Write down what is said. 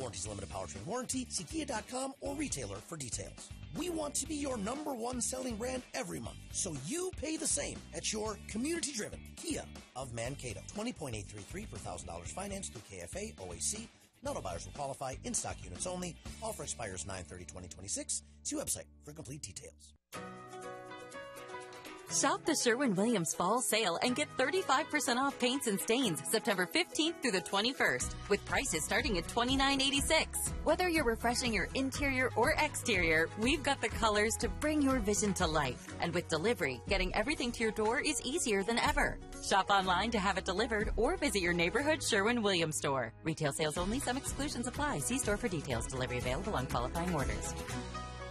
Warranties limited powertrain warranty. See Kia.com or retailer for details. We want to be your #1 selling brand every month, so you pay the same at your community-driven Kia of Mankato. 20.833 per $1,000 finance through KFA, OAC. Not all buyers will qualify. In-stock units only. Offer expires 9/30/2026. See website for complete details. Shop the Sherwin-Williams Fall Sale and get 35% off paints and stains September 15th through the 21st, with prices starting at $29.86. Whether you're refreshing your interior or exterior, we've got the colors to bring your vision to life. And with delivery, getting everything to your door is easier than ever. Shop online to have it delivered or visit your neighborhood Sherwin-Williams store. Retail sales only. Some exclusions apply. See store for details. Delivery available on qualifying orders.